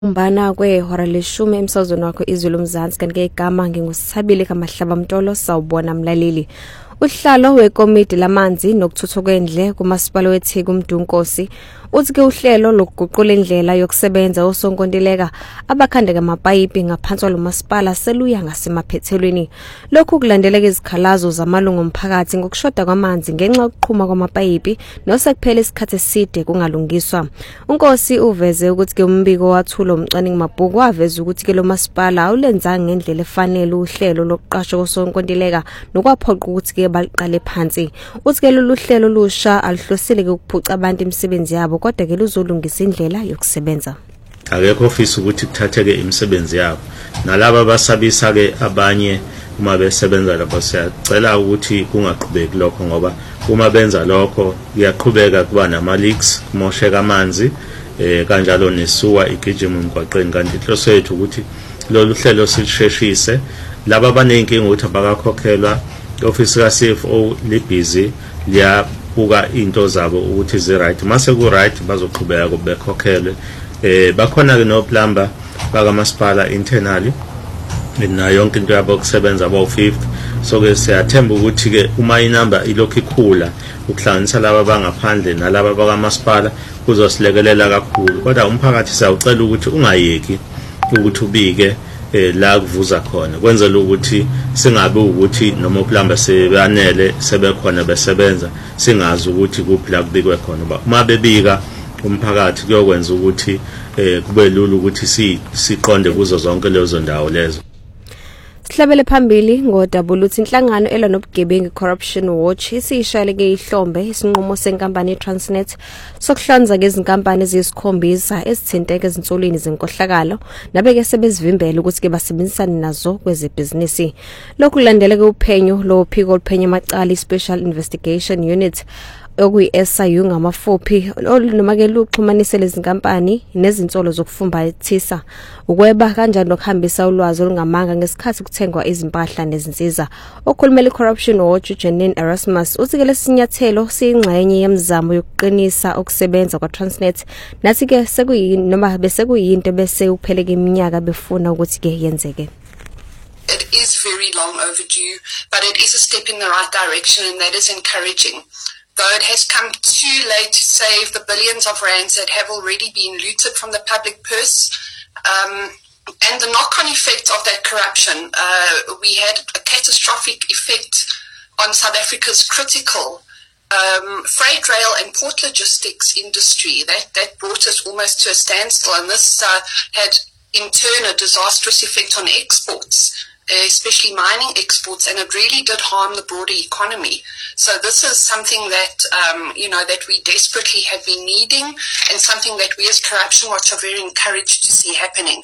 Umbana kwehora leshumi emsazweni wakho izulu mzansi kanti igama ngingusithabile kaMahlaba Mtolo sawubona mlaleli. Uhlalo wekomiti lamanzi nokuthuthwa kwendle kumasipala weTheku uMdunkosi uthi ke uhlelo lokuguqula indlela yokusebenza osonkontileka abakhandeka amapayipi ngaphansi kwalomasipala seluya ngasemaphethelweni. Lokhu kulandeleka izikhalazo zamalungu omphakathi ngokushoda kwamanzi ngenxa yokuqhuma kwamapayipi nosekuphela isikhathi eside kungalungiswa. Unkosi uveze ukuthi ke umbiko wathula umcwaningi mabhuku waveza ukuthi ke lo masipala awulenzanga ngendlela efanele uhlelo lokuqashwa kosonkontileka nokwaphoqa ukuthi ke baliqale phansi. Uthi ke lolu hlelo lusha alihlosile ukuphuca abantu imisebenzi yabo kodwa ke luzolungisa indlela yokusebenza. Akekho ofisa ukuthi kuthatheke imisebenzi yabo. Nalabo basabisa ke abanye uma besebenza lapho siyacela ukuthi kungaqhubeki lokho ngoba uma benza lokho kuyaqhubeka kuba nama leaks, kumosheka amanzi kanjalo nesuwa igijima emgwaqeni kanti inhloso yethu ukuthi lolu hlelo silisheshise. Laba abanenkinga ukuthi abakakhokhelwa office ka CFO libusy liyabuka into zabo ukuthi zi right mase ku right bazoqhubeka bekhokhelwe. Bakhona ke no plumber baka masipala internally na yonke into yabo kusebenza abo 5th. So ke siyathemba ukuthi ke uma inamba ilokhu ikhula ukuhlanganisa laba bangaphandle nalaba baka masipala kuzosilekelela kakhulu. Kodwa umphakathi siyawucela ukuthi ungayeki ukuthi ubike la kuvuza khona kwenzela ukuthi singabe ukuthi noma uplumber sebanele sebekhona besebenza singazi ukuthi kuphi la kubikwe khona. Uma bebika umphakathi kuyokwenza ukuthi kube lula ukuthi siqonde kuzo zonke lezo ndawo lezo. Sihlabele phambili ngodaba uthi inhlangano elwa nobugebengu Corruption Watch isishayele ke ihlombe isinqumo senkampani Transnet sokuhlanza ngezinkampani ezisikhombisa ezithinteke ezinsolweni zenkohlakalo nabeke sebezivimbela ukuthi ke basebenzisane nazo kwezebhizinisi. Lokhu kulandeleke uphenyo lophiko oluphenya amacala iSpecial Investigation Unit okuyi-SIU ngamafuphi noma ke luxhumanise lezinkampani nezinsolo zokufumbathisa ukweba kanjani nokuhambisa ulwazi olungamanga ngesikhathi kuthengwa izimpahla nezinsiza. Okhulumela iCorruption Watch Janine Erasmus uthi ke lesinyathelo siyingxenye yemizamo yokuqinisa ukusebenza kwaTransnet nathi ke sekuyini noma bese kuyinto bese upheleke iminyaka befuna ukuthi ke yenzeke. It is very long overdue, but it is a step in the right direction and that is encouraging. Though it has come too late to save the billions of rands that have already been looted from the public purse, and the knock-on effect of that corruption, we had a catastrophic effect on South Africa's critical freight rail and port logistics industry. That brought us almost to a standstill, and this had in turn a disastrous effect on exports, especially mining exports, and it really did harm the broader economy. So this is something that, that we desperately have been needing and something that we as Corruption Watch are very encouraged to see happening.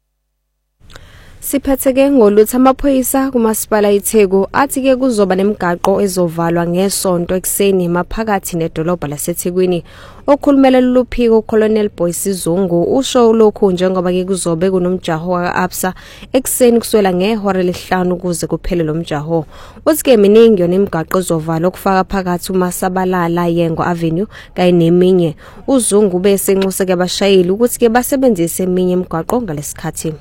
Siphetheke ngoluthi amaphoyisa kumasipala iTheku athi ke kuzoba nemigaqo ezovalwa ngesonto ekseni maphakathi nedolobha laseThekwini. Okhulumela loluphiko Colonel Boyce Zungu usho lokhu njengoba ke kuzobe kunomjaho kaAbsa ekseni kuswela ngehora lesihlanu kuze kuphele lo mjaho. Uthi ke miningi yona imigaqo ezovalwa okufaka phakathi uMasabalala Yengo Avenue kanye neminye. Uzungu bese enxuse ke abashayeli ukuthi ke basebenzise eminye imigaqo ngalesikhathi.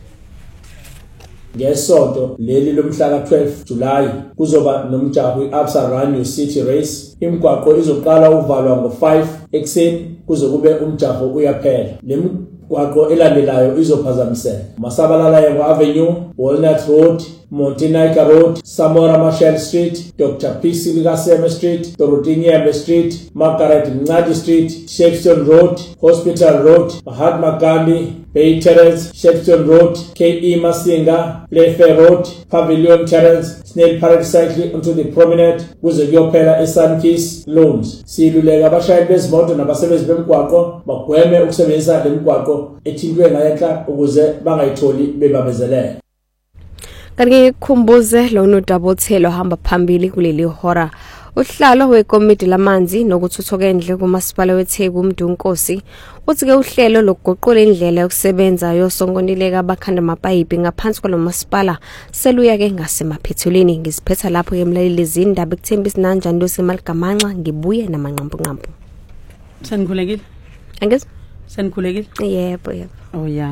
Ngesonto leli lomhla ka12 July kuzoba nomjaho iAbsa Run City Race. Imigwaqo izoqala uvalwa ngo5 ekseni kuze kube umjaho uyaphela. Lemigwaqo elandelayo izophazamiseka Masabalala Yengo Avenue, Walnut Road, Montinaika Road, Samora Machel Street, Dr. P.C. Likaseme Street, Dorothy Street, Margaret Mncadi Street, Shepstone Road, Hospital Road, Mahatma Gandhi, Bay Terrace, Shepstone Road, K.E. Masinga, Playfair Road, Pavilion Terrace, Snail Parade Cycle onto the promenade, kuze kuyophela eSunkiss Loans. Siluleka abashayeli bezimoto nabasebenzi bemigwaqo bagweme ukusebenzisa lemigwaqo ethintwe ngayekla ukuze bangayitholi bebabezelele. Kanti kukhumbuze lo nodabothelo hamba phambili kuleli hora. Uhlalo wekomiti lamanzi nokuthuthwa kwendle kumasipala weTheku uMdunkosi uthi ke uhlelo lokuguqula indlela yokusebenza yosonkontileka abakhanda amapayipi ngaphansi kwalomasipala seluya ke ngasemaphethelweni. Ngisiphetha lapho ke mlaleli izindaba ekuthembisa nanjani losemaligamanxa ngibuye namanqampunqampu. Sanikhulekile? Angezi? Sanikhulekile? Yebo. Oh yeah.